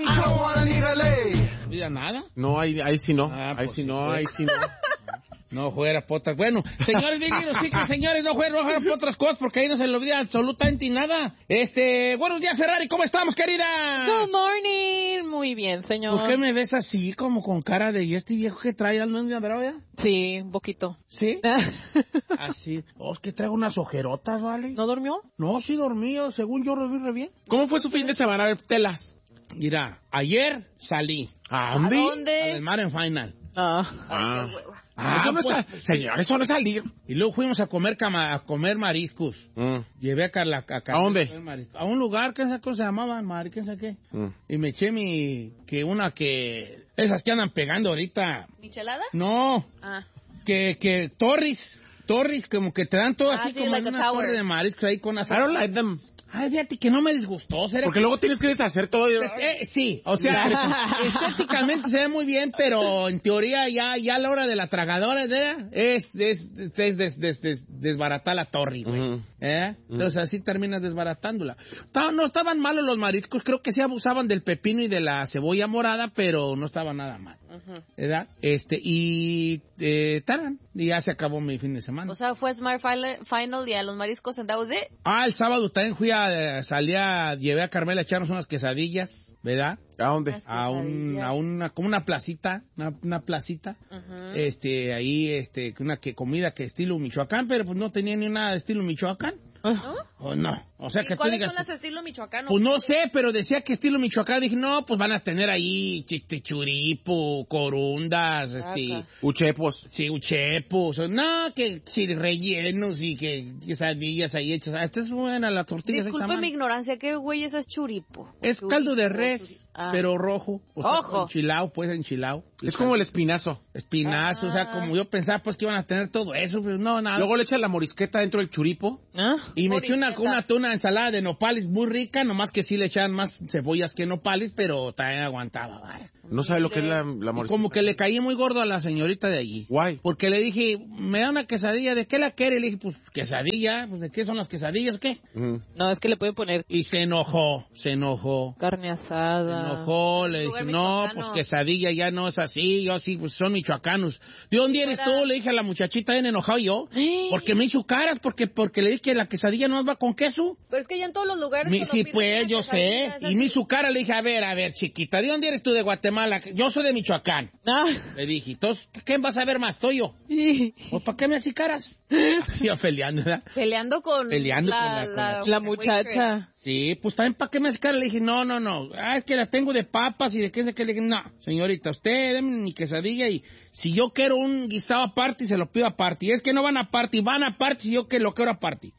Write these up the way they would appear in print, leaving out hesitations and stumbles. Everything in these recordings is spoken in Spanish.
don't wanna need a lay. ¿Vida nada? No, ahí sí no. Ah, ahí pues sí sí, no, pues. ahí sí no. No fuera potas. Bueno, señores, sí que señores, no fuera por otras cosas porque ahí no se le olvida absolutamente nada. Buenos días, Ferrari, ¿cómo estamos, querida? Good morning. Muy bien, señor. ¿Por qué me ves así, como con cara de, ¿y este viejo que trae al menos de droga? Sí, un poquito. ¿Sí? Así. Oh, es que traigo unas ojerotas, ¿vale? ¿No durmió? No, sí dormí, según yo dormí re bien. ¿Cómo fue su fin de semana? A ver, telas. Mira, ayer salí. ¿A ¿A dónde? dónde? Al mar en Final. Ah. Ah, Eso no pues, es señor, eso no es salir. Y luego fuimos a comer mariscos. Llevé a Carla ¿A dónde? A un lugar, ¿qué esa cosa se llamaba? ¿Qué sé qué? Y me eché esas que andan pegando ahorita. ¿Michelada? No, Ah. que Torres, como que te dan todo así sí, como like en a una tower. torre de mariscos ahí con I don't like them. Ay, fíjate que no me disgustó. ¿Será Porque luego tienes que deshacer todo. sí, o sea, estéticamente se ve muy bien, pero en teoría ya a la hora de la tragadora es desbaratar la torre, güey. Entonces así terminas desbaratándola. No estaban malos los mariscos, creo que sí abusaban del pepino y de la cebolla morada, pero no estaba nada mal. ¿Verdad? Y ya se acabó mi fin de semana. O sea, fue Smart Final y a los mariscos and that was it. El sábado también llevé a Carmela a echarnos unas quesadillas, ¿verdad? ¿A dónde? Como una placita, una placita. Ahí, comida que estilo Michoacán, pero pues no tenía ni nada de estilo Michoacán. ¿No? ¿O no? O sea, ¿Y que tú cuáles digas, son las estilo michoacano? pues no sé, pero decía que estilo Michoacán. Dije, no, pues van a tener ahí churipo, corundas, Uchepos. sí, uchepos. No, que sí, rellenos y que quesadillas ahí hechas. Esta es buena la tortilla. Disculpe mi ignorancia, ¿qué güey es churipo? Es caldo de res, pero rojo. O sea, Ojo. enchilado. Es como el espinazo. Espinazo, o sea, como yo pensaba pues que iban a tener todo eso, pero no, nada. Luego le echas la morisqueta dentro del churipo. Y me eché una ensalada de nopales muy rica, nomás que sí le echaban más cebollas que nopales, pero también aguantaba, vale. No sabe lo que es la morisqueta. Como que le caí muy gordo a la señorita de allí. Guay. Porque le dije, me da una quesadilla, ¿de qué la quiere? Le dije, pues quesadilla, pues ¿de qué son las quesadillas o qué? No, es que le pueden poner Y se enojó. carne asada. Se enojó, le dije, no, pues quesadilla ya no es así, yo sí, pues son michoacanos. ¿De dónde eres tú? Le dije a la muchachita, bien enojado yo, porque me hizo caras, porque le dije que la quesadilla no va con queso. Pero es que ya en todos los lugares... Sí, pues, yo sé. Y me hizo cara, le dije, a ver, chiquita, ¿de dónde eres tú? De Guatemala. Yo soy de Michoacán. Le dije, entonces, ¿qué vas a ver más? ¿Tú yo? ¿O para qué me haces caras? Así yo peleando, ¿verdad? Peleando con la muchacha. Sí, pues también para qué me haces caras. Le dije, no. Es que las tengo de papas y de qué sé qué. Le dije, no, señorita, usted deme mi quesadilla y si yo quiero un guisado aparte, se lo pido aparte. Y es que no van aparte, van aparte si yo que lo quiero aparte.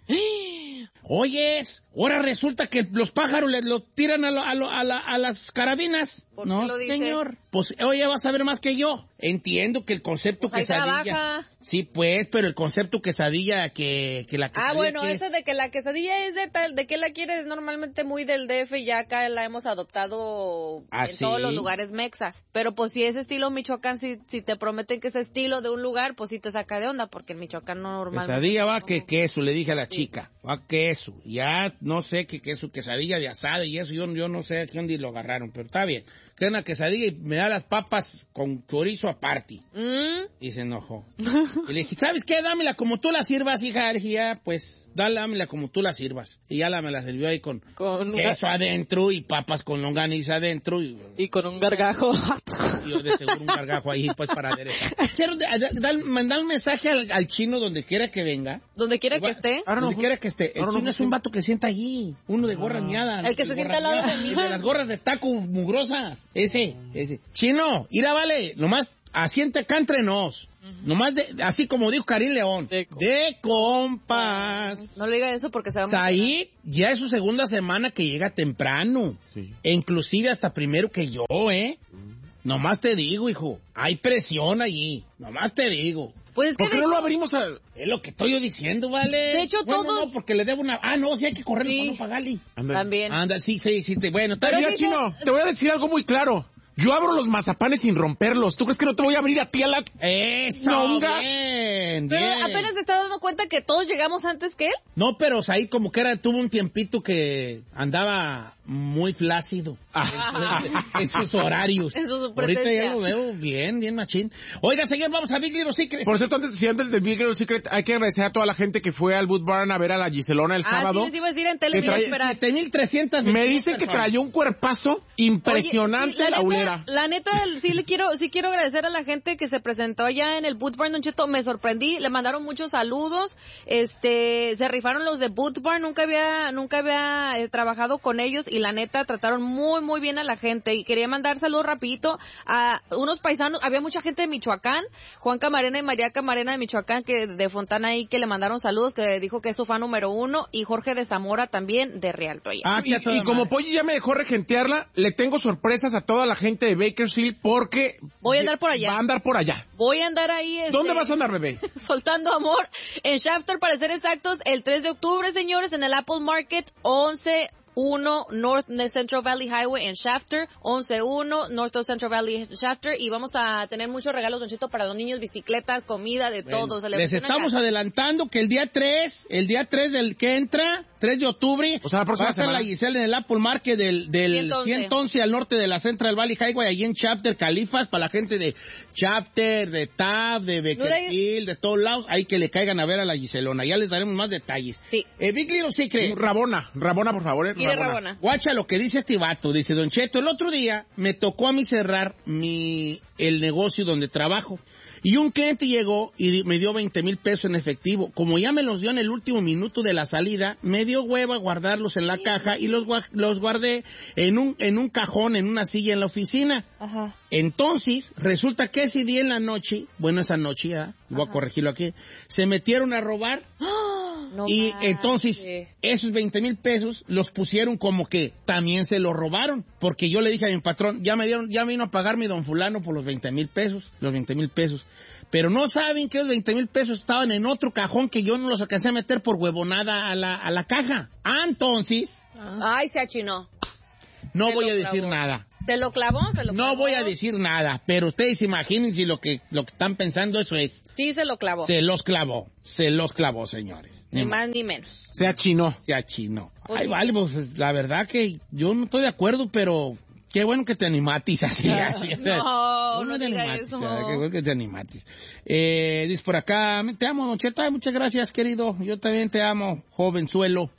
Oyes, ahora resulta que los pájaros lo tiran a las carabinas. No, señor. Pues, oye, vas a ver más que yo. Entiendo que el concepto pues quesadilla... trabaja. Sí, pues, pero el concepto quesadilla que la quesadilla... Bueno, eso de que la quesadilla es de que la quieres normalmente muy del DF y ya acá la hemos adoptado en todos los lugares mexas. Pero pues si es estilo Michoacán, si te prometen que es estilo de un lugar, pues sí te saca de onda, porque en Michoacán no normalmente... Quesadilla va que queso, le dije a la chica. Va queso. Ya no sé qué queso, quesadilla de asada y eso, yo no sé a qué dónde lo agarraron, pero está bien. Queda una quesadilla y me da las papas con chorizo aparte. Y se enojó. Y le dije, ¿sabes qué? Dámela como tú la sirvas, hija. Le dije, ya, pues, dámela como tú la sirvas. Y ya me la sirvió ahí con queso adentro y papas con longaniza adentro. Y con un gargajo. Y yo de seguro un gargajo ahí, pues, para aderezar. Quiero mandar un mensaje al chino donde quiera que venga. Donde quiera que esté. Donde quiera que esté. El chino es un vato que sienta allí. Uno de gorra ñada. El que se sienta al lado de mí. De las gorras de taco mugrosas. Ese. Chino, mira, vale, nomás asiente acá entre nos. Nomás así como dijo Karim León. De compas. No le diga eso porque se va a... Said ya es su segunda semana que llega temprano. Sí. E inclusive hasta primero que yo, Nomás te digo, hijo. Hay presión allí. Nomás te digo. Pues es que ¿por qué no lo abrimos a...? Es lo que estoy yo diciendo, vale. De hecho, bueno, todos... no, porque le debo una... no, sí hay que correr para no pagarle. También. Anda, sí. Bueno, Pero mira, Chino, te voy a decir algo muy claro. Yo abro los mazapanes sin romperlos. ¿Tú crees que no te voy a abrir a ti a la... ¡Eso! ¡Nonga! Bien. Pero apenas se está dando cuenta que todos llegamos antes que él. No, pero ahí como que tuvo un tiempito que andaba muy flácido en sus horarios. En su ahorita presencia. ya lo veo bien machín. Oiga, señor, vamos a Big Little Secret. Por cierto, antes de Big Little Secret, hay que agradecer a toda la gente que fue al Boot Barn a ver a la Giselona el sábado. Sí, les iba a decir en Televisa. 7,300. Me dicen que traía un cuerpazo impresionante. Oye, Laulera. la neta, sí quiero agradecer a la gente que se presentó allá en el Boot Barn, Don Cheto. Me sorprendí, le mandaron muchos saludos. Se rifaron los de Boot Barn, nunca había trabajado con ellos y la neta trataron muy bien a la gente. Y quería mandar saludos rapidito a unos paisanos. Había mucha gente de Michoacán, Juan Camarena y María Camarena de Michoacán, que de Fontana ahí, que le mandaron saludos, que dijo que es su fan número 1, y Jorge de Zamora también de Rialto allá. Y como Polly ya me dejó regentearla, le tengo sorpresas a toda la gente de Bakersfield porque voy a andar por allá. Va a andar por allá. Voy a andar ahí. ¿Dónde vas a andar, bebé? Soltando amor en Shafter, para ser exactos, el 3 de octubre, señores, en el Apple Market, 11-1 North Central Valley Highway en Shafter, 11-1 North Central Valley en Shafter, y vamos a tener muchos regalos, Don Cheto, para los niños, bicicletas, comida, de todo. Les estamos adelantando que el día 3 del que entra, 3 de octubre, o sea, la próxima va a estar semana. la Giselle en el Apple Market del 111 al norte de la Central Valley Highway, allí en Chapter, Califas, para la gente de Chapter, de Taft, de Bakersfield, de todos lados, ahí que le caigan a ver a la Giselona. Ya les daremos más detalles. Sí. Big Little Secret. Rabona, por favor. Rabona. Guacha lo que dice este vato. Dice, Don Cheto, el otro día me tocó a mí cerrar el negocio donde trabajo. Y un cliente llegó y me dio 20,000 pesos en efectivo. Como ya me los dio en el último minuto de la salida, me dio hueva guardarlos en la caja y los guardé en un cajón, en una silla en la oficina. Ajá. Entonces, resulta que ese día en la noche, esa noche, voy a corregirlo aquí, se metieron a robar. No y manches. entonces, esos 20,000 pesos los pusieron como que también se los robaron. Porque yo le dije a mi patrón, ya vino a pagar mi don fulano por los 20,000 pesos. Pero no saben que los 20,000 pesos estaban en otro cajón que yo no los alcancé a meter por huevonada a la caja. Entonces, Ay, se achinó. no Se voy lo a decir clavó. nada. ¿Se lo clavó? No voy a decir nada, pero ustedes imagínense lo que están pensando, eso es. Sí, se lo clavó. Se los clavó, señores. Ni más ni menos. Se achinó. Ay, vale, pues la verdad que yo no estoy de acuerdo, pero qué bueno que te animatis así. No te diga animatis, eso. Qué bueno que te animatis. Dice por acá, te amo, Don Cheto. Ay, muchas gracias, querido. Yo también te amo, jovenzuelo.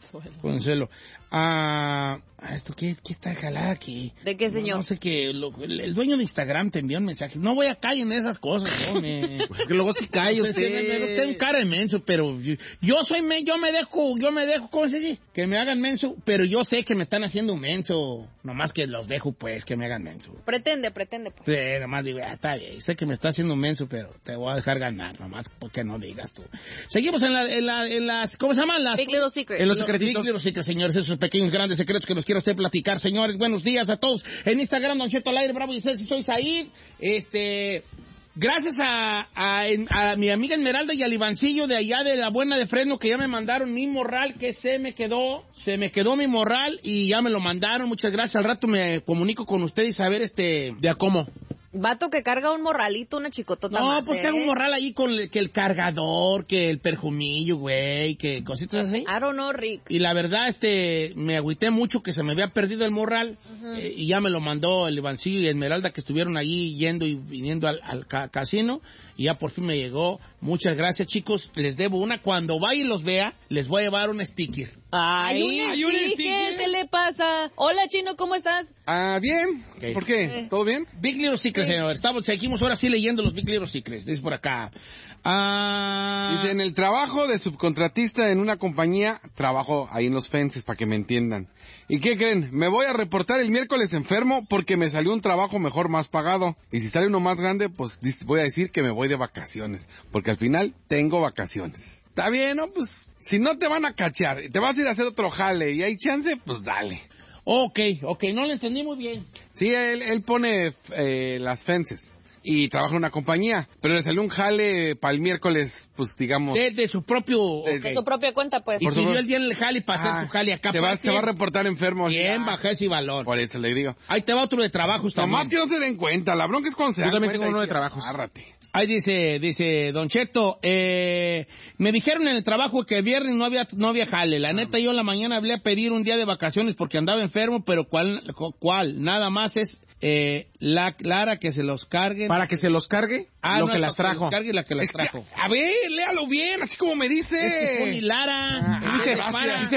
¿Esto qué está jalada aquí? ¿De qué, señor? No sé qué, el dueño de Instagram te envió un mensaje. No voy a caer en esas cosas, hombre. Es que luego sí cae usted. Tengo cara de menso, pero yo me dejo, ¿cómo se dice? Que me hagan menso, pero yo sé que me están haciendo menso. Nomás que los dejo, pues, que me hagan menso. Pretende, pues. Sí, nomás digo, está bien, sé que me está haciendo menso, pero te voy a dejar ganar, nomás porque no digas tú. Seguimos en las, ¿cómo se llaman? Big Little Secret. En los secretitos. Big Little Secret, señores, esos pequeños grandes secretos que nos quiere usted platicar, señores. Buenos días a todos. En Instagram, Don Cheto al aire, Bravo y Ceci, soy Said. Gracias a mi amiga Esmeralda y al Ivancillo de allá de la Buena de Fresno, que ya me mandaron mi morral, que se me quedó mi morral y ya me lo mandaron. Muchas gracias. Al rato me comunico con ustedes a ver ¿De a cómo? Vato que carga un morralito, una chicotota No, más, pues que hago un morral ahí con que el cargador, que el perfumillo, güey, que cositas así. I don't know, Rick. Y la verdad, me agüité mucho que se me había perdido el morral. Y ya me lo mandó el Ivancillo y Esmeralda, que estuvieron allí yendo y viniendo al casino. Y ya por fin me llegó. Muchas gracias, chicos. Les debo una. Cuando vaya y los vea, les voy a llevar un sticker. Hay un sticker, ¿qué le pasa? Hola, Chino, ¿cómo estás? Bien. Okay. ¿Por qué? ¿Todo bien? Big Little Secrets, señor. Seguimos ahora sí leyendo los Big Little Secrets. Dice por acá. Dice, en el trabajo de subcontratista en una compañía, trabajo ahí en los fences, para que me entiendan. ¿Y qué creen? Me voy a reportar el miércoles enfermo porque me salió un trabajo mejor, más pagado. Y si sale uno más grande, pues voy a decir que me voy de vacaciones. Porque al final tengo vacaciones. Está bien, ¿no? Pues si no te van a cachear, te vas a ir a hacer otro jale y hay chance, pues dale. Ok, no lo entendí muy bien. Sí, él pone las fences. y trabaja en una compañía, pero le salió un jale para el miércoles, pues digamos... De su propio... De su propia cuenta, pues. Y pidió el día en el jale para hacer su jale acá. Se va a reportar enfermo. Bien, baja ese valor. Por eso le digo. Ahí te va otro de trabajos también. Nomás que no se den cuenta, la bronca es cuando se dan cuenta. Yo también tengo uno de trabajos. Agárrate. Ahí dice Don Cheto, me dijeron en el trabajo que viernes no había jale. La neta, yo en la mañana hablé a pedir un día de vacaciones porque andaba enfermo, pero ¿cuál? Nada más es la Clara que se los cargue. ¿Para que se los cargue? Lo que las trajo. Que cargue la que las trajo. A ver, léalo bien, así como me dice. Es que pone Lara. Dice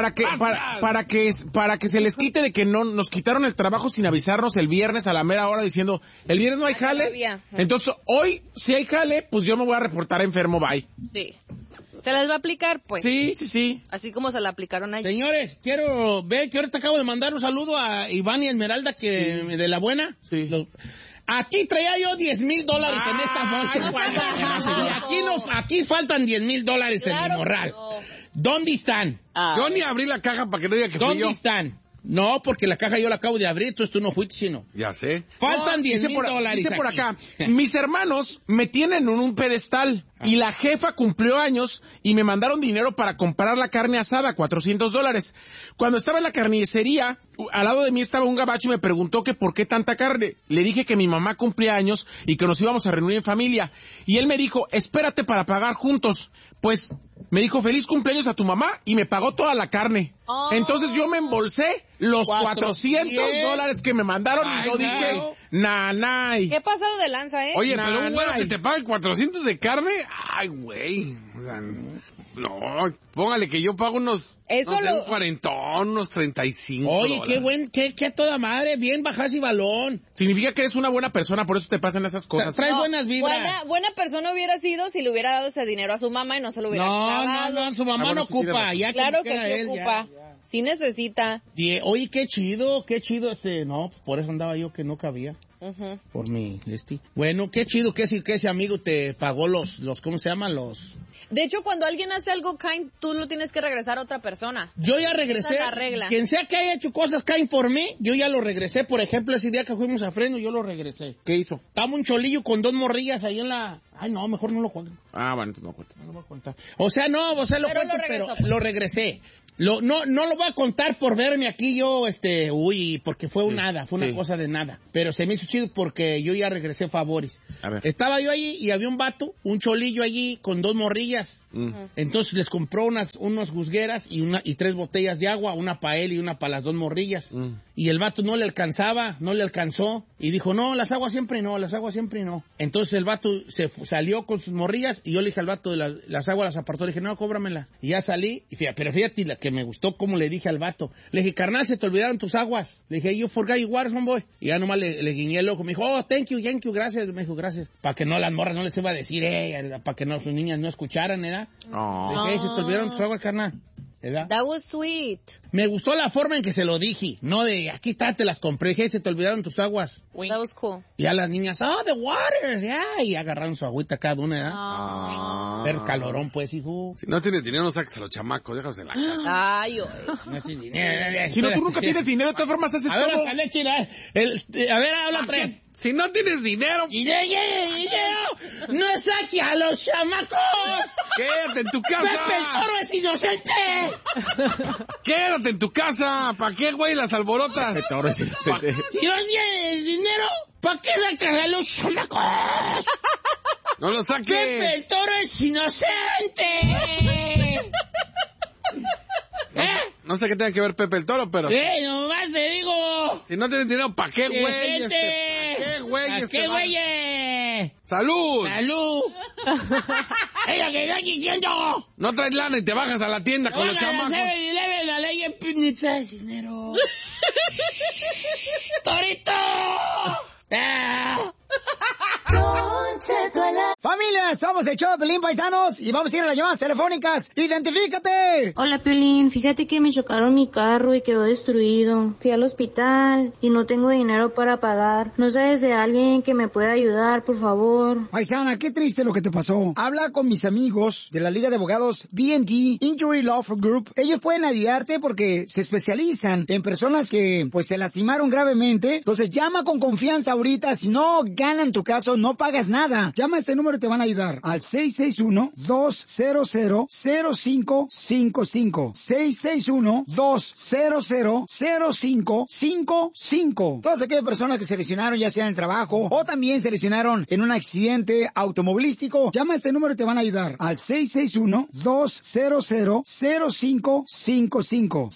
para que se les quite de que no nos quitaron el trabajo sin avisarnos el viernes a la mera hora diciendo, el viernes no hay jale. Entonces, hoy, si hay jale, pues yo me voy a reportar enfermo, bye. Sí. ¿Se les va a aplicar, pues? Sí. Así como se la aplicaron ayer. Señores, quiero ver que ahorita acabo de mandar un saludo a Iván y Esmeralda, de la buena. Sí. Aquí traía yo $10,000 en esta bolsa. Y aquí faltan $10,000 en mi morral. No. ¿Dónde están? Yo ni abrí la caja para que no diga que fui yo. ¿Dónde están? No, porque la caja yo la acabo de abrir, entonces tú no fuiste, sino. Ya sé. Faltan $10,000. Dice por acá, mis hermanos me tienen en un pedestal y la jefa cumplió años y me mandaron dinero para comprar la carne asada, $400. Cuando estaba en la carnicería, al lado de mí estaba un gabacho y me preguntó que por qué tanta carne. Le dije que mi mamá cumplía años y que nos íbamos a reunir en familia. Y él me dijo, espérate para pagar juntos. Pues me dijo, feliz cumpleaños a tu mamá y me pagó toda la carne. Oh. Entonces yo me embolsé los $400 que me mandaron y yo dije, nanay. ¿Qué pasado de lanza, Oye, pero un güero que te pague 400 de carne, ay, güey. O sea, no, póngale que yo pago unos... un cuarentón, unos 35. Oye, qué a toda madre, bien bajas y balón. Significa que eres una buena persona, por eso te pasan esas cosas. Traes buenas vibras. Buena persona hubiera sido si le hubiera dado ese dinero a su mamá y no se lo hubiera pagado. No, su mamá no ocupa. Ya claro que sí ocupa. Ya. Sí necesita. Oye, qué chido no, por eso andaba yo que no cabía. Por mi Bueno, qué chido que ese amigo te pagó los ¿cómo se llaman? De hecho, cuando alguien hace algo kind, tú lo tienes que regresar a otra persona. Yo ya regresé. Esa es la regla. Quien sea que haya hecho cosas kind por mí, yo ya lo regresé. Por ejemplo, ese día que fuimos a Fresno, yo lo regresé. ¿Qué hizo? Estaba un cholillo con 2 morrillas ahí en la... Ay, no, mejor no lo cuento. Bueno, entonces no cuento. No lo voy a contar. Lo cuento, pero lo regresé. No lo voy a contar por verme aquí yo, porque fue una cosa de nada. Pero se me hizo chido porque yo ya regresé favores. A ver. Estaba yo allí y había un vato, un cholillo allí con 2 morrillas. Entonces les compró unas juzgueras y 3 botellas de agua, una para él y una para las 2 morrillas. Y el vato no le alcanzó. Y dijo, no, las aguas siempre no. Entonces el vato salió con sus morrillas y yo le dije al vato, las aguas las apartó. Le dije, no, cóbramela. Y ya salí, pero fíjate la que me gustó como le dije al vato. Le dije, carnal, se te olvidaron tus aguas. Le dije, you forgot your water, homeboy. Y ya nomás le guiñé el ojo. Me dijo, oh, thank you, gracias. Me dijo, gracias. Para que no las morras no les iba a decir, para que no sus niñas no escucharan, ¿verdad? Oh. Le dije, se te olvidaron tus aguas, carnal. ¿Verdad? That was sweet. Me gustó la forma en que se lo dije. No de, aquí está, te las compré. Dije, se te olvidaron tus aguas. That was cool. Y a las niñas, the waters, y agarraron su agüita cada una, ¿verdad? Ver calorón, pues, hijo. Si no tienes dinero, no saques a los chamacos, déjalos en la casa. Ay, no tienes dinero. Si no, tú nunca tienes dinero, de todas formas haces todo. A ver, habla 3. Si no tienes dinero... ¡No saques a los chamacos! ¡Quédate en tu casa! ¡Pepe el Toro es inocente! ¡Quédate en tu casa! ¿Para qué, güey, las alborotas? Pepe el Toro es inocente. Si no tienes dinero, ¿para qué sacas a los chamacos? ¡No lo saques! ¡Pepe el Toro es inocente! No sé qué tenga que ver Pepe el Toro, pero... nomás te digo... Si no tienes dinero, ¿para qué, güey? ¿Para qué, güey? ¿Para qué, güey? ¡Salud! ¡Salud! ¡Es lo que estoy diciendo! No traes lana y te bajas a la tienda con los chamacos. La ley ni traes dinero. ¡Torito! Familia, somos el show de Piolín, paisanos, y vamos a ir a las llamadas telefónicas. ¡Identifícate! Hola, Piolín, fíjate que me chocaron mi carro y quedó destruido. Fui al hospital y no tengo dinero para pagar. ¿No sabes de alguien que me pueda ayudar, por favor? Paisana, qué triste lo que te pasó. Habla con mis amigos de la Liga de Abogados B&T Injury Law Group. Ellos pueden ayudarte porque se especializan en personas que pues se lastimaron gravemente. Entonces llama con confianza ahorita. Si no ganan tu caso, no pagas nada. Llama a este número y te van a ayudar al 661-200-0555. 661-200-0555. Todas aquellas personas que se lesionaron ya sea en el trabajo o también se lesionaron en un accidente automovilístico, llama a este número y te van a ayudar al 661-200-0555.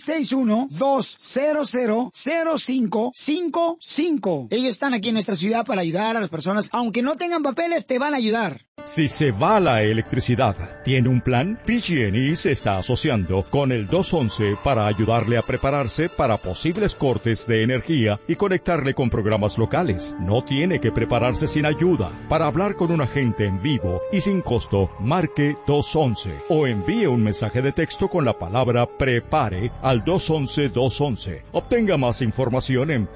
661-200-0555. Ellos están aquí en nuestra ciudad para ayudar a las personas. Aunque no tengan papeles, te van a ayudar. Si se va la electricidad, ¿tiene un plan? PG&E se está asociando con el 211 para ayudarle a prepararse para posibles cortes de energía y conectarle con programas locales. No tiene que prepararse sin ayuda. Para hablar con un agente en vivo y sin costo, marque 211 o envíe un mensaje de texto con la palabra PREPARE al 211-211. Obtenga más información en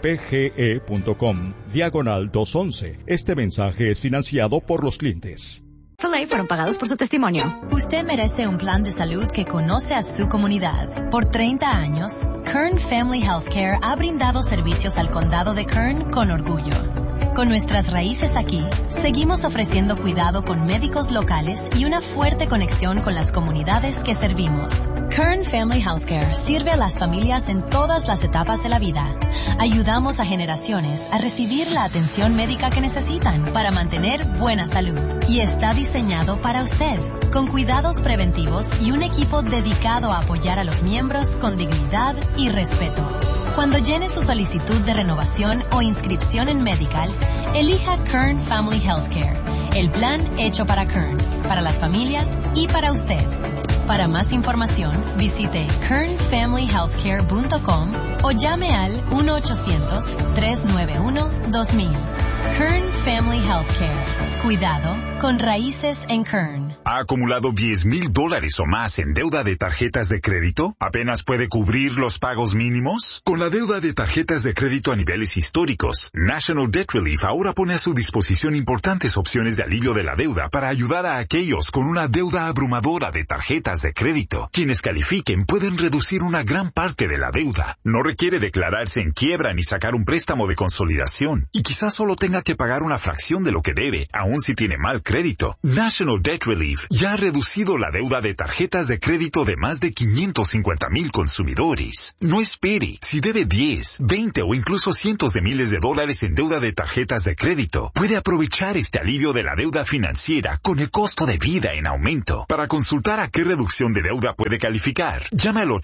pge.com/211. Este mensaje es financiado por los clientes. Filet fueron pagados por su testimonio. Usted merece un plan de salud que conoce a su comunidad. Por 30 años, Kern Family Healthcare ha brindado servicios al condado de Kern con orgullo. Con nuestras raíces aquí, seguimos ofreciendo cuidado con médicos locales y una fuerte conexión con las comunidades que servimos. Kern Family Healthcare sirve a las familias en todas las etapas de la vida. Ayudamos a generaciones a recibir la atención médica que necesitan para mantener buena salud. Y está diseñado para usted, con cuidados preventivos y un equipo dedicado a apoyar a los miembros con dignidad y respeto. Cuando llene su solicitud de renovación o inscripción en Medical, elija Kern Family Healthcare, el plan hecho para Kern, para las familias y para usted. Para más información, visite kernfamilyhealthcare.com o llame al 1-800-391-2000. Kern Family Healthcare. Cuidado con raíces en Kern. ¿Ha acumulado $10,000 o más en deuda de tarjetas de crédito? ¿Apenas puede cubrir los pagos mínimos? Con la deuda de tarjetas de crédito a niveles históricos, National Debt Relief ahora pone a su disposición importantes opciones de alivio de la deuda para ayudar a aquellos con una deuda abrumadora de tarjetas de crédito. Quienes califiquen pueden reducir una gran parte de la deuda. No requiere declararse en quiebra ni sacar un préstamo de consolidación. Y quizás solo tenga que pagar una fracción de lo que debe, aun si tiene mal crédito. National Debt Relief ya ha reducido la deuda de tarjetas de crédito de más de 550,000 consumidores. No espere. Si debe 10, 20 o incluso cientos de miles de dólares en deuda de tarjetas de crédito, puede aprovechar este alivio de la deuda financiera con el costo de vida en aumento. Para consultar a qué reducción de deuda puede calificar, llame al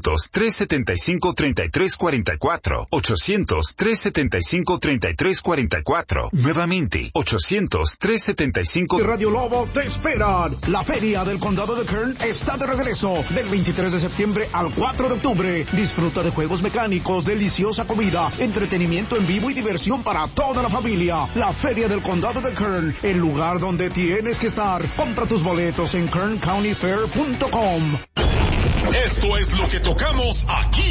800-375-3344. 800-375-3344. Nuevamente, 800-375... Radio Lobo te esperan. La Feria del Condado de Kern está de regreso del 23 de septiembre al 4 de octubre. Disfruta de juegos mecánicos, deliciosa comida, entretenimiento en vivo y diversión para toda la familia. La Feria del Condado de Kern, el lugar donde tienes que estar. Compra tus boletos en kerncountyfair.com. Esto es lo que tocamos aquí.